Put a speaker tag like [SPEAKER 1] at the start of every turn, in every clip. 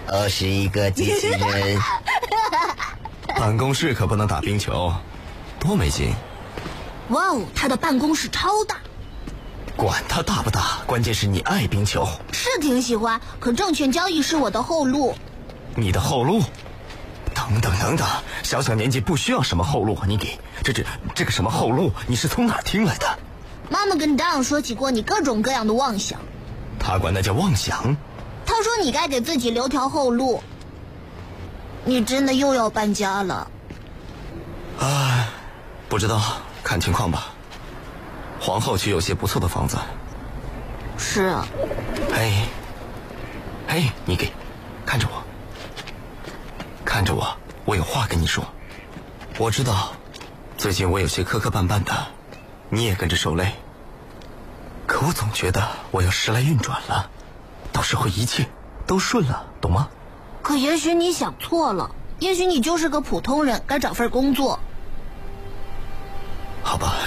[SPEAKER 1] 是一个机器人。
[SPEAKER 2] 办公室可不能打冰球，多没劲。
[SPEAKER 3] 哇哦，他的办公室超大。
[SPEAKER 2] 管它大不大，关键是你爱冰球。
[SPEAKER 3] 是挺喜欢，可证券交易是我的后路。
[SPEAKER 2] 你的后路？等等，小年纪不需要什么后路，你给这个什么后路，你是从哪儿听来的？
[SPEAKER 3] 妈妈跟Don说起过你各种各样的妄想。
[SPEAKER 2] 他管那叫妄想？
[SPEAKER 3] 他说你该给自己留条后路。你真的又要搬家了？
[SPEAKER 2] 不知道，看情况吧。皇后区有些不错的房子。
[SPEAKER 3] 是啊。
[SPEAKER 2] 嘿，你给看着我，我有话跟你说。我知道最近我有些磕磕绊绊的，你也跟着受累，可我总觉得我要时来运转了，到时候一切都顺了，懂吗？
[SPEAKER 3] 可也许你想错了，也许你就是个普通人，该找份工作。
[SPEAKER 2] 好吧，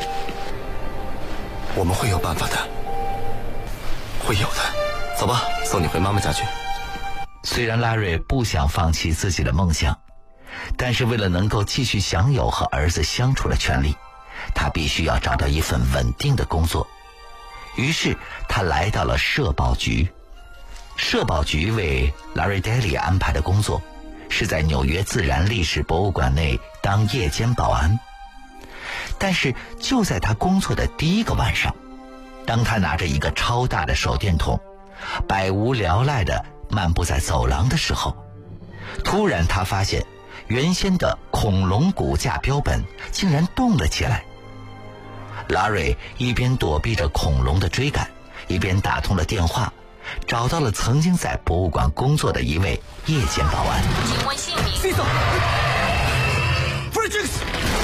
[SPEAKER 2] 我们会有办法的，会有的。走吧，送你回妈妈家去。
[SPEAKER 4] 虽然拉瑞不想放弃自己的梦想，但是为了能够继续享有和儿子相处的权利，他必须要找到一份稳定的工作。于是他来到了社保局。社保局为拉瑞戴利安排的工作是在纽约自然历史博物馆内当夜间保安。但是就在他工作的第一个晚上，当他拿着一个超大的手电筒百无聊赖地漫步在走廊的时候，突然他发现原先的恐龙骨架标本竟然动了起来。拉瑞一边躲避着恐龙的追赶，一边打通了电话，找到了曾经在博物馆工作的一位夜间保安。
[SPEAKER 5] 请问姓名
[SPEAKER 2] Cecil Fredericks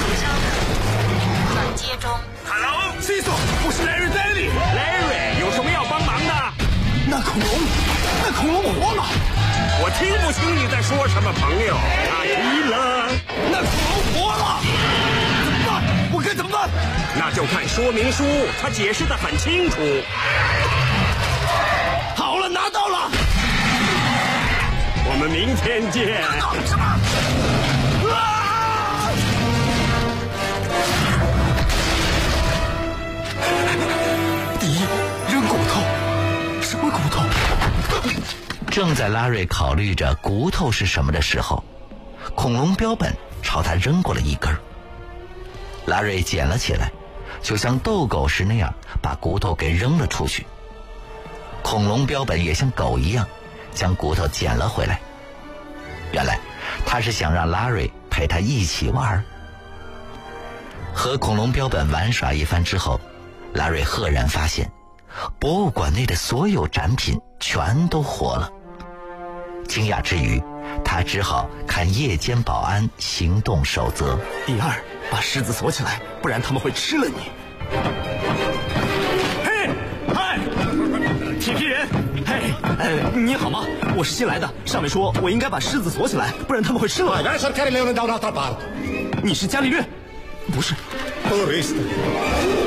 [SPEAKER 5] 转接中。
[SPEAKER 6] Hello
[SPEAKER 2] Cecil， 我是 Larry Daly。
[SPEAKER 6] 有什么要帮忙的？
[SPEAKER 2] 那恐龙活了。
[SPEAKER 6] 我听不清你在说什么，朋友。他晕了。
[SPEAKER 2] 那恐龙活了，怎么办？我该怎么办？
[SPEAKER 6] 那就看说明书，他解释得很清楚。
[SPEAKER 2] 好了，拿到了。
[SPEAKER 6] 我们明天见。
[SPEAKER 2] 什么？第一，扔骨头。什么骨头？
[SPEAKER 4] 正在拉瑞考虑着骨头是什么的时候，恐龙标本朝他扔过了一根。拉瑞捡了起来，就像斗狗时那样把骨头给扔了出去。恐龙标本也像狗一样将骨头捡了回来。原来他是想让拉瑞陪他一起玩。和恐龙标本玩耍一番之后，拉瑞赫然发现博物馆内的所有展品全都活了。惊讶之余，他只好看夜间保安行动守则。
[SPEAKER 2] 第二，把狮子锁起来，不然他们会吃了你。嘿，嗨，铁皮人，嘿，你好吗？我是新来的，上面说我应该把狮子锁起来，不然他们会吃了我。你是伽利略？不是。